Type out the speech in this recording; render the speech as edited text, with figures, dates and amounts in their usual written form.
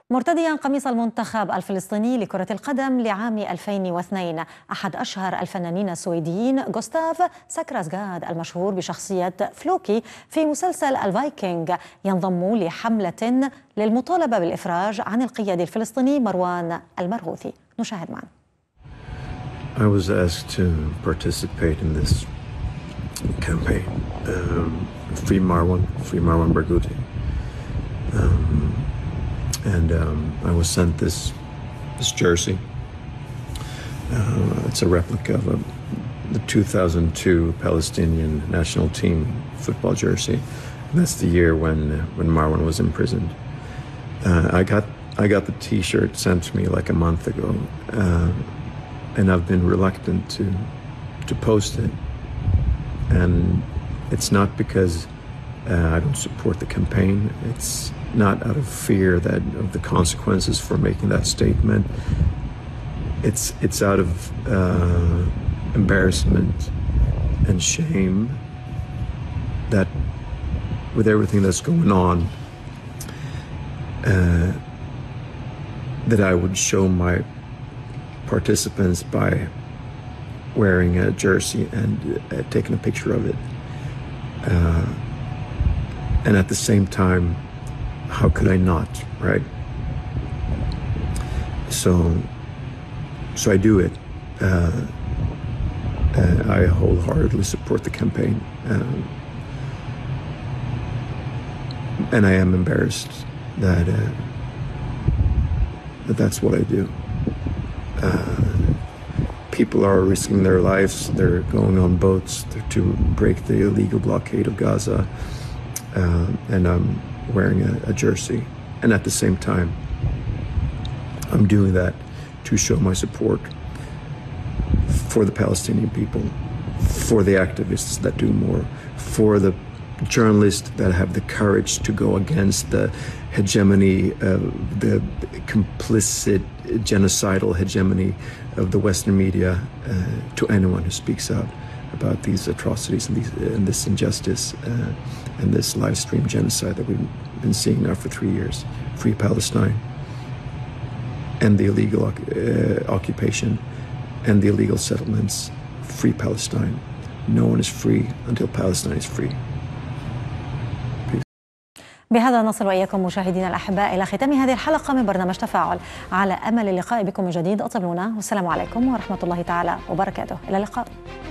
مرتديا قميص المنتخب الفلسطيني لكرة القدم لعام 2002 أحد أشهر الفنانين السويديين غوستاف ساكراسغاد المشهور بشخصية فلوكي في مسلسل الفايكنج ينضم لحملة للمطالبة بالإفراج عن القيادي الفلسطيني مروان المرغوثي. نشاهد معا. I was asked to participate in this campaign. Free Marwan Barghouti. And I was sent this jersey. It's a replica of the 2002 Palestinian national team football jersey. And that's the year when Marwan was imprisoned. I got the T-shirt sent to me like a month ago, and I've been reluctant to post it. And it's not because I don't support the campaign. It's not out of fear of the consequences for making that statement. It's out of embarrassment and shame that with everything that's going on, that I would show my participants by wearing a jersey and taking a picture of it. And at the same time, how could I not, right? So I do it. I wholeheartedly support the campaign. And I am embarrassed that that's what I do. People are risking their lives. They're going on boats to break the illegal blockade of Gaza. And I'm wearing a jersey. And at the same time, I'm doing that to show my support for the Palestinian people, for the activists that do more, for the journalists that have the courage to go against the hegemony, the complicit genocidal hegemony of the Western media, to anyone who speaks out about these atrocities and this injustice and this live stream genocide that we've been seeing now for 3 years. Free Palestine and the illegal occupation and the illegal settlements. Free Palestine. No one is free until Palestine is free. بهذا نصل وإياكم مشاهدينا الأحباء إلى ختام هذه الحلقة من برنامج تفاعل. على أمل اللقاء بكم من جديد. أطلبونا والسلام عليكم ورحمة الله تعالى وبركاته. إلى اللقاء.